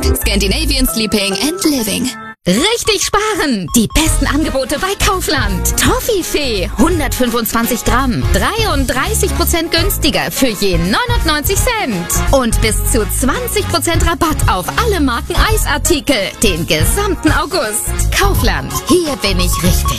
Scandinavian Sleeping and Living. Richtig sparen! Die besten Angebote bei Kaufland. Toffifee, 125 Gramm, 33% günstiger für je 99 Cent. Und bis zu 20% Rabatt auf alle Marken Eisartikel, den gesamten August. Kaufland, hier bin ich richtig.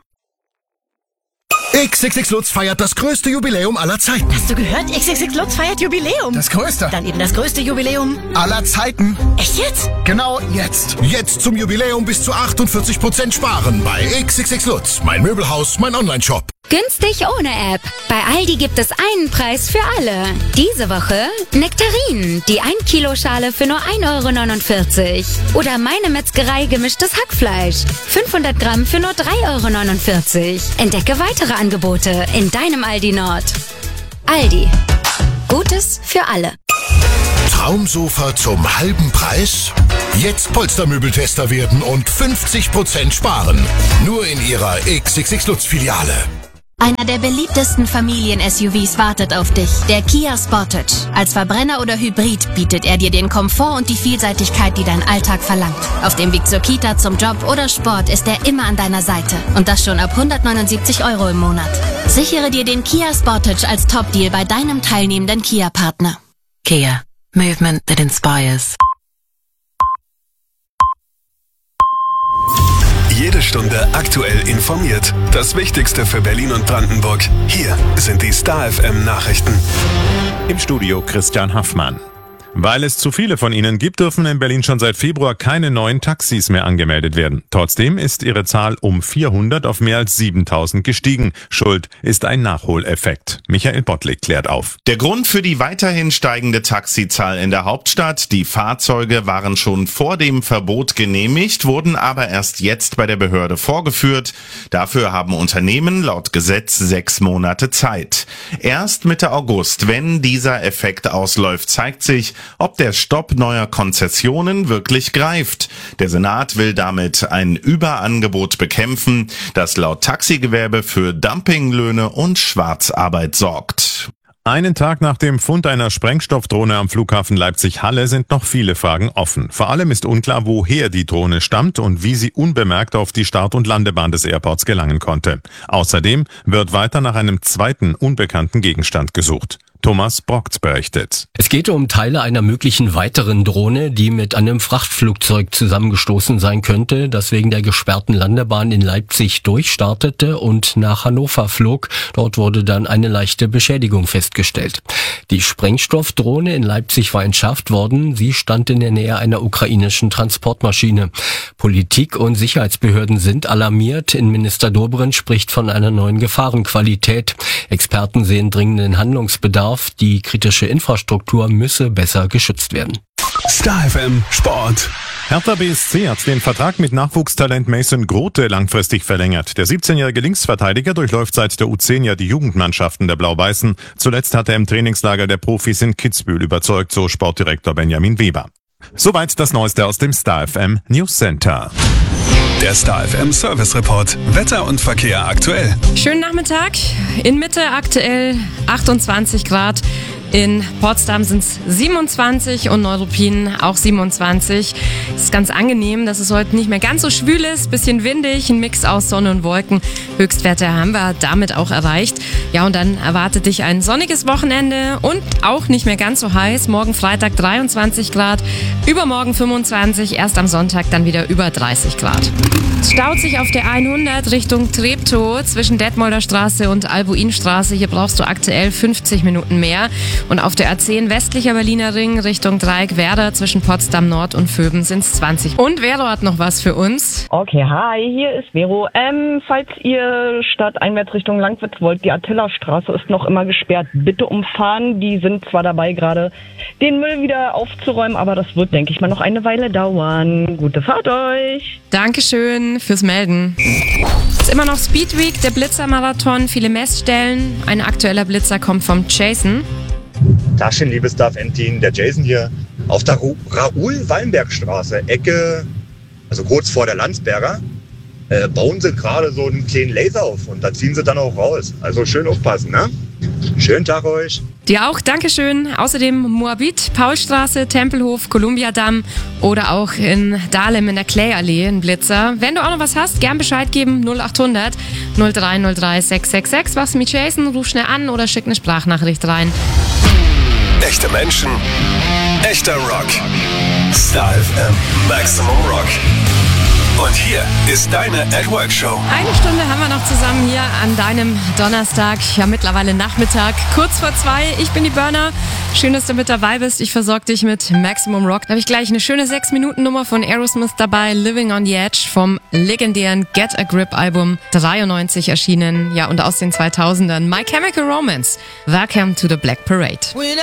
XXX Lutz feiert das größte Jubiläum aller Zeiten. Hast du gehört? XXX Lutz feiert Jubiläum. Das größte. Dann eben das größte Jubiläum aller Zeiten. Echt jetzt? Genau jetzt. Jetzt zum Jubiläum bis zu 48% sparen bei XXX Lutz. Mein Möbelhaus, mein Onlineshop. Günstig ohne App. Bei Aldi gibt es einen Preis für alle. Diese Woche Nektarinen, die 1 Kilo Schale für nur 1,49 €. Oder Meine Metzgerei gemischtes Hackfleisch, 500 Gramm für nur 3,49 €. Entdecke weitere Angebote in deinem Aldi Nord. Aldi. Gutes für alle. Traumsofa zum halben Preis? Jetzt Polstermöbeltester werden und 50% sparen. Nur in Ihrer XXX Lutz Filiale. Einer der beliebtesten Familien-SUVs wartet auf dich, der Kia Sportage. Als Verbrenner oder Hybrid bietet er dir den Komfort und die Vielseitigkeit, die dein Alltag verlangt. Auf dem Weg zur Kita, zum Job oder Sport ist er immer an deiner Seite. Und das schon ab 179 € im Monat. Sichere dir den Kia Sportage als Top-Deal bei deinem teilnehmenden Kia-Partner. Kia. Movement that inspires. Jede Stunde aktuell informiert. Das Wichtigste für Berlin und Brandenburg. Hier sind die Star FM Nachrichten. Im Studio Christian Haffmann. Weil es zu viele von ihnen gibt, dürfen in Berlin schon seit Februar keine neuen Taxis mehr angemeldet werden. Trotzdem ist ihre Zahl um 400 auf mehr als 7.000 gestiegen. Schuld ist ein Nachholeffekt. Michael Bottlik klärt auf. Der Grund für die weiterhin steigende Taxizahl in der Hauptstadt: die Fahrzeuge waren schon vor dem Verbot genehmigt, wurden aber erst jetzt bei der Behörde vorgeführt. Dafür haben Unternehmen laut Gesetz 6 Monate Zeit. Erst Mitte August, wenn dieser Effekt ausläuft, zeigt sich, ob der Stopp neuer Konzessionen wirklich greift. Der Senat will damit ein Überangebot bekämpfen, das laut Taxigewerbe für Dumpinglöhne und Schwarzarbeit sorgt. Einen Tag nach dem Fund einer Sprengstoffdrohne am Flughafen Leipzig-Halle sind noch viele Fragen offen. Vor allem ist unklar, woher die Drohne stammt und wie sie unbemerkt auf die Start- und Landebahn des Airports gelangen konnte. Außerdem wird weiter nach einem zweiten unbekannten Gegenstand gesucht. Thomas Brockt berichtet. Es geht um Teile einer möglichen weiteren Drohne, die mit einem Frachtflugzeug zusammengestoßen sein könnte, das wegen der gesperrten Landebahn in Leipzig durchstartete und nach Hannover flog. Dort wurde dann eine leichte Beschädigung festgestellt. Die Sprengstoffdrohne in Leipzig war entschärft worden. Sie stand in der Nähe einer ukrainischen Transportmaschine. Politik und Sicherheitsbehörden sind alarmiert. Innenminister Dobrindt spricht von einer neuen Gefahrenqualität. Experten sehen dringenden Handlungsbedarf. Die kritische Infrastruktur müsse besser geschützt werden. Star FM Sport. Hertha BSC hat den Vertrag mit Nachwuchstalent Mason Grote langfristig verlängert. Der 17-jährige Linksverteidiger durchläuft seit der U10 ja die Jugendmannschaften der Blau-Weißen. Zuletzt hat er im Trainingslager der Profis in Kitzbühel überzeugt, so Sportdirektor Benjamin Weber. Soweit das Neueste aus dem Star FM News Center. Der Star FM Service Report. Wetter und Verkehr aktuell. Schönen Nachmittag. In Mitte aktuell 28 Grad. In Potsdam sind es 27 und Neuruppin auch 27. Es ist ganz angenehm, dass es heute nicht mehr ganz so schwül ist. Bisschen windig, ein Mix aus Sonne und Wolken. Höchstwerte haben wir damit auch erreicht. Ja, und dann erwartet dich ein sonniges Wochenende und auch nicht mehr ganz so heiß. Morgen Freitag 23 Grad, übermorgen 25, erst am Sonntag dann wieder über 30 Grad. Es staut sich auf der 100 Richtung Treptow zwischen Detmolder Straße und Albuinstraße. Hier brauchst du aktuell 50 Minuten mehr. Und auf der A10 westlicher Berliner Ring Richtung Dreieck-Werder zwischen Potsdam Nord und Vöben sind es 20. Und Vero hat noch was für uns. Okay, hi, hier ist Vero. Falls ihr stadteinwärts Richtung Langwitz wollt, die Attila-Straße ist noch immer gesperrt. Bitte umfahren. Die sind zwar dabei, gerade den Müll wieder aufzuräumen, aber das wird, denke ich mal, noch eine Weile dauern. Gute Fahrt euch. Dankeschön fürs Melden. Es ist immer noch Speed Week, der Blitzermarathon, viele Messstellen. Ein aktueller Blitzer kommt vom Jason. Taschen, liebes Star FM-Team, der Jason hier auf der Raoul-Wallenberg-Straße, Ecke, also kurz vor der Landsberger, bauen sie gerade so einen kleinen Laser auf und da ziehen sie dann auch raus. Also schön aufpassen, ne? Schönen Tag euch. Dir auch, Dankeschön. Außerdem Moabit, Paulstraße, Tempelhof, Kolumbiadamm oder auch in Dahlem in der Clay-Allee ein Blitzer. Wenn du auch noch was hast, gern Bescheid geben, 0800 0303 666. Was mit Jason, ruf schnell an oder schick eine Sprachnachricht rein. Echte Menschen, echter Rock. Star FM Maximum Rock. Und hier ist deine @Work-Show. Eine Stunde haben wir noch zusammen hier an deinem Donnerstag, ja mittlerweile Nachmittag, kurz vor 2. Ich bin die Burner. Schön, dass du mit dabei bist. Ich versorge dich mit Maximum Rock. Da habe ich gleich eine schöne 6-Minuten-Nummer von Aerosmith dabei, Living on the Edge vom legendären Get a Grip Album 93 erschienen. Ja, und aus den 2000ern My Chemical Romance. Welcome to the Black Parade.